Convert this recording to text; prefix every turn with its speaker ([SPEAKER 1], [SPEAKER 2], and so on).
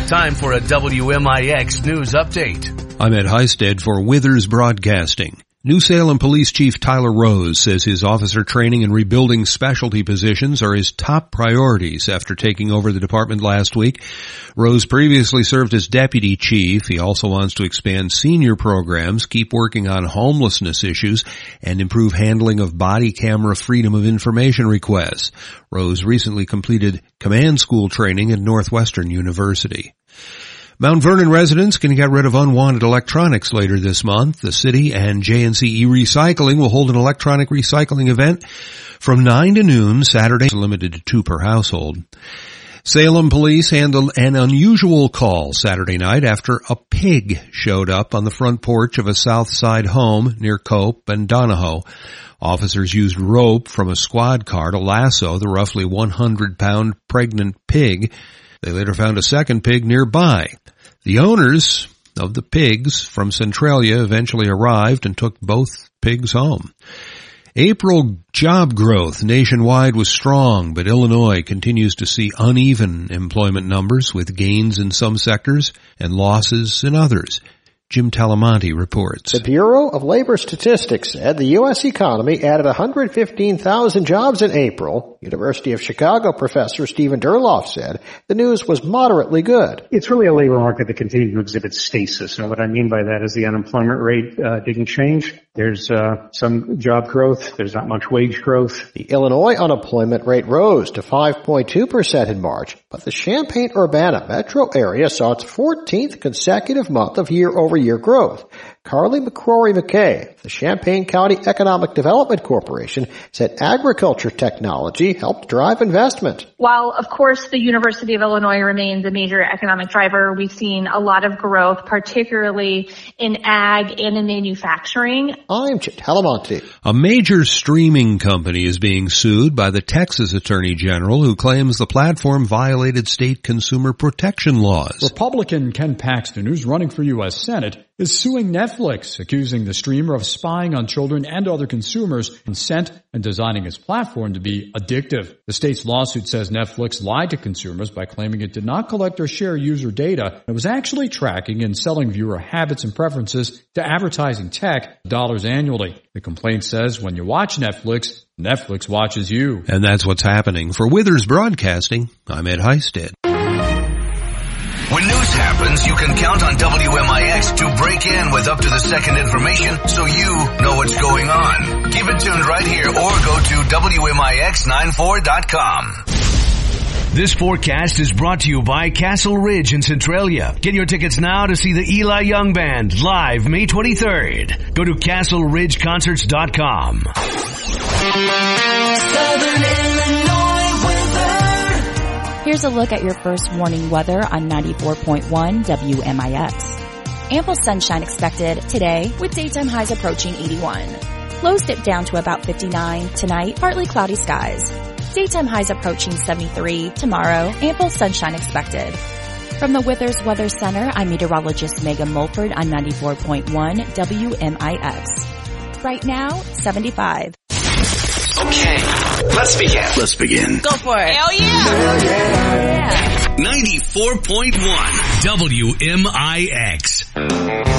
[SPEAKER 1] Time for a WMIX news update.
[SPEAKER 2] I'm Ed Heisted for Withers Broadcasting. New Salem Police Chief Tyler Rose says his officer training and rebuilding specialty positions are his top priorities after taking over the department last week. Rose previously served as deputy chief. He also wants to expand senior programs, keep working on homelessness issues, and improve handling of body camera freedom of information requests. Rose recently completed command school training at Northwestern University. Mount Vernon residents can get rid of unwanted electronics later this month. The city and JNCE Recycling will hold an electronic recycling event from 9 to noon Saturday, limited to 2 per household. Salem police handled an unusual call Saturday night after a pig showed up on the front porch of a South Side home near Cope and Donahoe. Officers used rope from a squad car to lasso the roughly 100-pound pregnant pig. They later found a second pig nearby. The owners of the pigs from Centralia eventually arrived and took both pigs home. April job growth nationwide was strong, but Illinois continues to see uneven employment numbers with gains in some sectors and losses in others. Jim Talamonte reports.
[SPEAKER 3] The Bureau of Labor Statistics said the U.S. economy added 115,000 jobs in April. University of Chicago professor Stephen Durloff said the news was moderately good.
[SPEAKER 4] It's really a labor market that continued to exhibit stasis. And what I mean by that is the unemployment rate didn't change. There's some job growth. There's not much wage growth.
[SPEAKER 3] The Illinois unemployment rate rose to 5.2% in March, but the Champaign-Urbana metro area saw its 14th consecutive month of year-over-year growth. Carly McCrory McKay of the Champaign County Economic Development Corporation said agriculture technology helped drive investment.
[SPEAKER 5] While, of course, the University of Illinois remains a major economic driver, we've seen a lot of growth, particularly in ag and in manufacturing.
[SPEAKER 3] I'm Chip Talamonte.
[SPEAKER 2] A major streaming company is being sued by the Texas Attorney General, who claims the platform violated state consumer protection laws.
[SPEAKER 6] Republican Ken Paxton, who's running for U.S. Senate, is suing Netflix, accusing the streamer of spying on children and other consumers, consent, and designing its platform to be addictive. The state's lawsuit says Netflix lied to consumers by claiming it did not collect or share user data. It was actually tracking and selling viewer habits and preferences to advertising tech dollars annually. The complaint says when you watch Netflix, Netflix watches you.
[SPEAKER 2] And that's what's happening. For Withers Broadcasting, I'm Ed Heisted.
[SPEAKER 1] When news happens, you can count on WMIX to break in with up-to-the-second information so you know what's going on. Keep it tuned right here or go to WMIX94.com. This forecast is brought to you by Castle Ridge in Centralia. Get your tickets now to see the Eli Young Band live May 23rd. Go to CastleRidgeConcerts.com.
[SPEAKER 7] Southern Illinois weather.
[SPEAKER 8] Here's a look at your first warning weather on 94.1 WMIX. Ample sunshine expected today with daytime highs approaching 81. Lows dip down to about 59 tonight, partly cloudy skies. Daytime highs approaching 73 tomorrow, ample sunshine expected. From the Withers Weather Center, I'm meteorologist Megan Mulford on 94.1 WMIX. Right now, 75.
[SPEAKER 1] Okay, let's begin.
[SPEAKER 7] Go for it.
[SPEAKER 8] Hell yeah!
[SPEAKER 1] 94.1 WMIX.